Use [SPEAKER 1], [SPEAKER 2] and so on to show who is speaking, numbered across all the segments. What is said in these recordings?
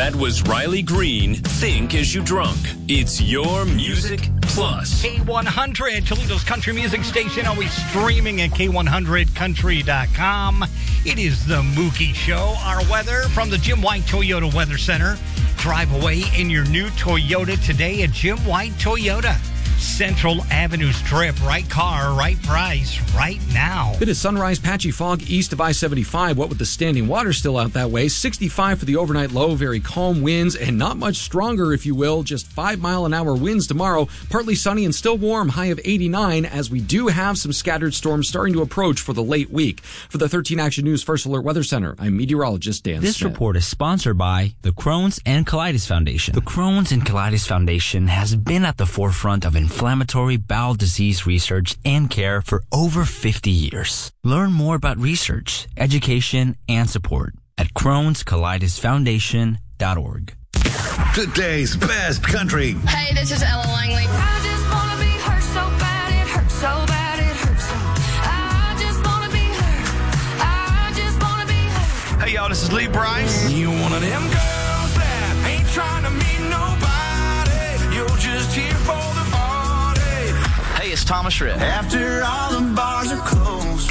[SPEAKER 1] That was Riley Green, Think As You Drunk. It's your Music Plus.
[SPEAKER 2] K100, Toledo's country music station, always streaming at K100country.com. It is the Mookie Show. Our weather from the Jim White Toyota Weather Center. Drive away in your new Toyota today at Jim White Toyota. Central Avenue Strip. Right car, right price, right now.
[SPEAKER 3] It is sunrise, patchy fog east of I-75. What with the standing water still out that way. 65 for the overnight low. Very calm winds and not much stronger, if you will. Just 5-mile-an-hour winds tomorrow. Partly sunny and still warm. High of 89 as we do have some scattered storms starting to approach for the late week. For the 13 Action News First Alert Weather Center, I'm meteorologist Dan
[SPEAKER 4] This
[SPEAKER 3] Smith.
[SPEAKER 4] report is sponsored by the Crohn's and Colitis Foundation. The Crohn's and Colitis Foundation has been at the forefront of inflammatory bowel disease research and care for over 50 years. Learn more about research, education, and support at Crohn'sColitisFoundation.org.
[SPEAKER 5] Today's best country.
[SPEAKER 6] Hey, this is Ella Langley. I just want to be hurt so bad, it hurts so bad, it hurts so. I just want to be hurt. I just want to be hurt.
[SPEAKER 7] Hey, y'all, this is Lee Bryce.
[SPEAKER 8] You one of them girls that ain't trying to meet nobody. You're just here for the party.
[SPEAKER 7] Hey, it's Thomas Rhett.
[SPEAKER 8] After all the bars are closed,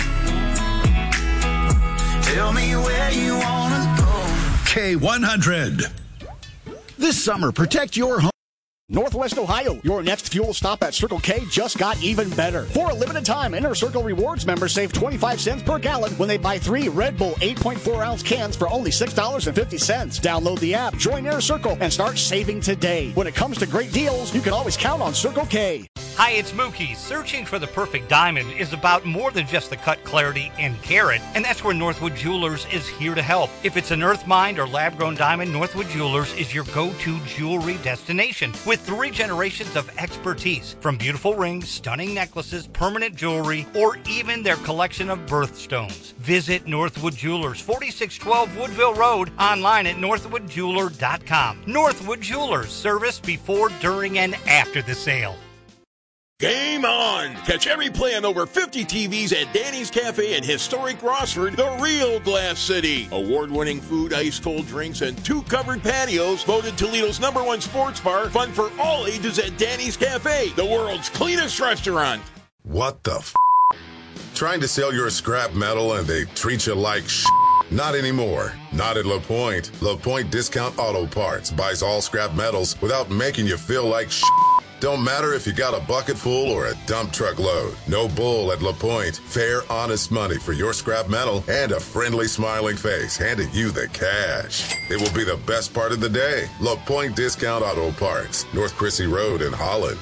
[SPEAKER 8] tell me where you want to go.
[SPEAKER 5] K100.
[SPEAKER 9] This summer, protect your home. Northwest Ohio, your next fuel stop at Circle K just got even better. For a limited time, Inner Circle Rewards members save 25 cents per gallon when they buy 3 Red Bull 8.4-ounce cans for only $6.50. Download the app, join Inner Circle, and start saving today. When it comes to great deals, you can always count on Circle K.
[SPEAKER 2] Hi, it's Mookie. Searching for the perfect diamond is about more than just the cut, clarity, and carat, and that's where Northwood Jewelers is here to help. If it's an earth mined or lab-grown diamond, Northwood Jewelers is your go-to jewelry destination with 3 generations of expertise, from beautiful rings, stunning necklaces, permanent jewelry, or even their collection of birthstones. Visit Northwood Jewelers, 4612 Woodville Road, online at northwoodjeweler.com. Northwood Jewelers, service before, during, and after the sale.
[SPEAKER 10] Game on! Catch every play on over 50 TVs at Danny's Cafe in historic Rossford, the real Glass City. Award-winning food, ice-cold drinks, and 2 covered patios. Voted Toledo's #1 sports bar. Fun for all ages at Danny's Cafe, the world's cleanest restaurant.
[SPEAKER 11] What the f***? Trying to sell your scrap metal and they treat you like sh**? Not anymore. Not at LaPointe. LaPointe Discount Auto Parts buys all scrap metals without making you feel like sh**. Don't matter if you got a bucket full or a dump truck load. No bull at LaPointe. Fair, honest money for your scrap metal and a friendly, smiling face handing you the cash. It will be the best part of the day. LaPointe Discount Auto Parts, North Crissy Road in Holland.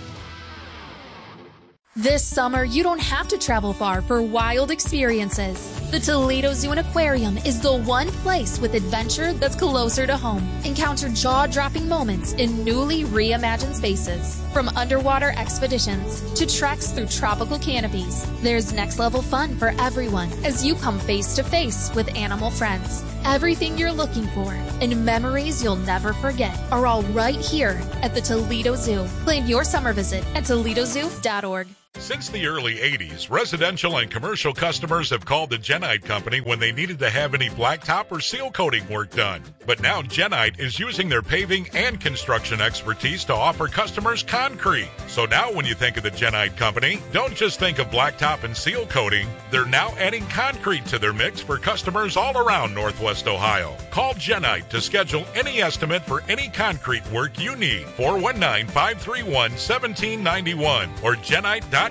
[SPEAKER 12] This summer, you don't have to travel far for wild experiences. The Toledo Zoo and Aquarium is the one place with adventure that's closer to home. Encounter jaw-dropping moments in newly reimagined spaces. From underwater expeditions to treks through tropical canopies, there's next-level fun for everyone as you come face-to-face with animal friends. Everything you're looking for and memories you'll never forget are all right here at the Toledo Zoo. Plan your summer visit at ToledoZoo.org.
[SPEAKER 13] Since the early 80s, residential and commercial customers have called the Genite Company when they needed to have any blacktop or seal coating work done. But now Genite is using their paving and construction expertise to offer customers concrete. So now when you think of the Genite Company, don't just think of blacktop and seal coating. They're now adding concrete to their mix for customers all around Northwest Ohio. Call Genite to schedule any estimate for any concrete work you need. 419-531-1791 or Genite.com.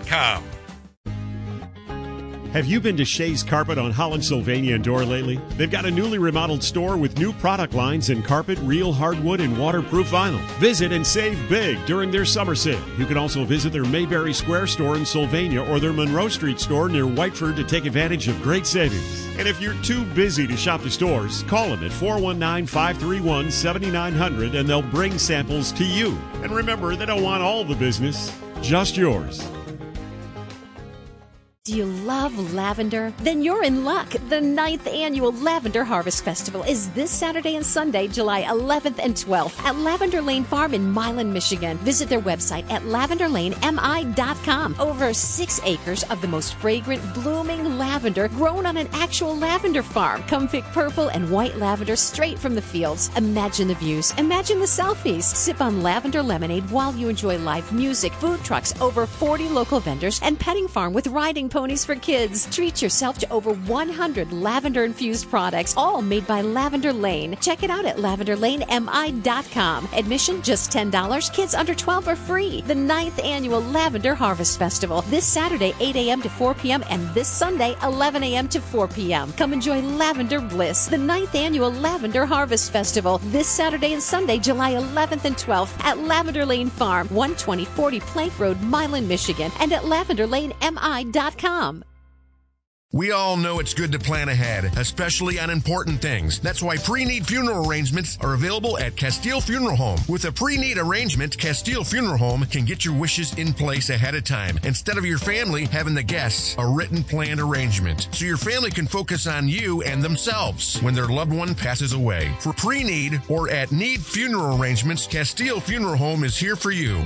[SPEAKER 14] Have you been to Shea's Carpet on Holland, Sylvania and Dorr lately? They've got a newly remodeled store with new product lines in carpet, real hardwood, and waterproof vinyl. Visit and save big during their summer sale. You can also visit their Mayberry Square store in Sylvania or their Monroe Street store near Whiteford to take advantage of great savings. And if you're too busy to shop the stores, call them at 419-531-7900 and they'll bring samples to you. And remember, they don't want all the business, just yours.
[SPEAKER 15] Do you love lavender? Then you're in luck. The 9th Annual Lavender Harvest Festival is this Saturday and Sunday, July 11th and 12th at Lavender Lane Farm in Milan, Michigan. Visit their website at lavenderlanemi.com. Over 6 acres of the most fragrant, blooming lavender grown on an actual lavender farm. Come pick purple and white lavender straight from the fields. Imagine the views. Imagine the selfies. Sip on lavender lemonade while you enjoy live music, food trucks, over 40 local vendors, and petting farm with riding ponies for kids. Treat yourself to over 100 lavender-infused products, all made by Lavender Lane. Check it out at lavenderlanemi.com. Admission just $10. Kids under 12 are free. The 9th Annual Lavender Harvest Festival. This Saturday, 8 a.m. to 4 p.m. and this Sunday, 11 a.m. to 4 p.m. Come enjoy lavender bliss. The 9th Annual Lavender Harvest Festival. This Saturday and Sunday, July 11th and 12th at Lavender Lane Farm, 12040 Plank Road, Milan, Michigan, and at lavenderlanemi.com.
[SPEAKER 16] We all know it's good to plan ahead, especially on important things. That's why pre-need funeral arrangements are available at Castile Funeral Home. With a pre-need arrangement, Castile Funeral Home can get your wishes in place ahead of time, instead of your family having the guests a written planned arrangement, so your family can focus on you and themselves when their loved one passes away. For pre-need or at need funeral arrangements, Castile Funeral Home is here for you.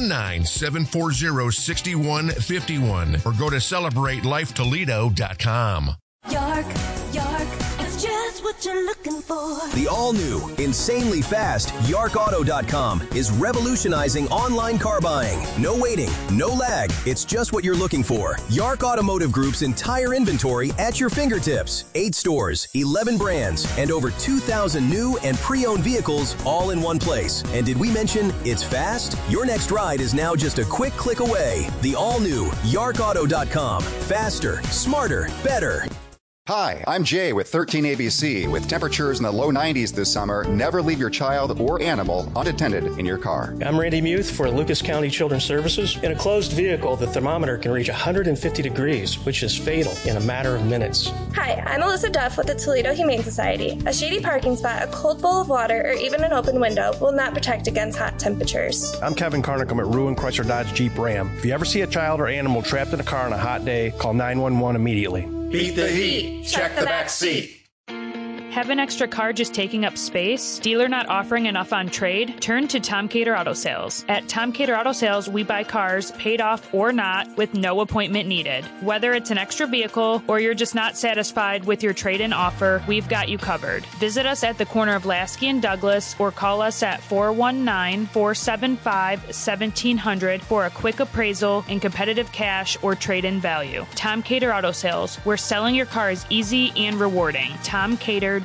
[SPEAKER 16] 419-740-6151 or go to CelebrateLifeToledo.com.
[SPEAKER 6] York, it's just what you're looking for.
[SPEAKER 17] The all-new, insanely fast YarkAuto.com is revolutionizing online car buying. No waiting, no lag. It's just what you're looking for. Yark Automotive Group's entire inventory at your fingertips. 8 stores, 11 brands, and over 2,000 new and pre-owned vehicles all in one place. And did we mention it's fast? Your next ride is now just a quick click away. The all-new YarkAuto.com. Faster, smarter, better.
[SPEAKER 18] Hi, I'm Jay with 13ABC. With temperatures in the low 90s this summer, never leave your child or animal unattended in your car.
[SPEAKER 19] I'm Randy Muth for Lucas County Children's Services. In a closed vehicle, the thermometer can reach 150 degrees, which is fatal in a matter of minutes.
[SPEAKER 20] Hi, I'm Alyssa Duff with the Toledo Humane Society. A shady parking spot, a cold bowl of water, or even an open window will not protect against hot temperatures.
[SPEAKER 21] I'm Kevin Carnicom at Ruin Chrysler Dodge Jeep Ram. If you ever see a child or animal trapped in a car on a hot day, call 911 immediately.
[SPEAKER 22] Beat the heat. Check the back seat.
[SPEAKER 23] Have an extra car just taking up space? Dealer not offering enough on trade? Turn to Tom Cater Auto Sales. At Tom Cater Auto Sales, we buy cars, paid off or not, with no appointment needed. Whether it's an extra vehicle or you're just not satisfied with your trade-in offer, we've got you covered. Visit us at the corner of Lasky and Douglas or call us at 419-475-1700 for a quick appraisal and competitive cash or trade-in value. Tom Cater Auto Sales, where selling your car is easy and rewarding. TomCater.com.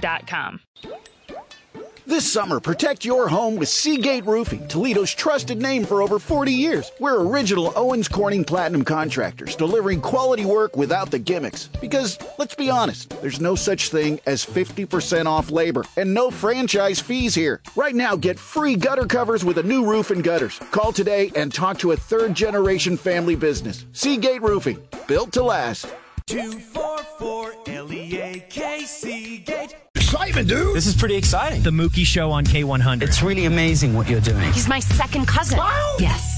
[SPEAKER 9] This summer, protect your home with Seagate Roofing, Toledo's trusted name for over 40 years. We're original Owens Corning Platinum contractors, delivering quality work without the gimmicks. Because, let's be honest, there's no such thing as 50% off labor and no franchise fees here. Right now, get free gutter covers with a new roof and gutters. Call today and talk to a third-generation family business. Seagate Roofing, built to last.
[SPEAKER 8] 244-LEAK Seagate.
[SPEAKER 24] Excitement, dude. This is pretty exciting. The Mookie Show on K100.
[SPEAKER 25] It's really amazing what you're doing.
[SPEAKER 26] He's my second cousin.
[SPEAKER 24] Wow.
[SPEAKER 26] Yes.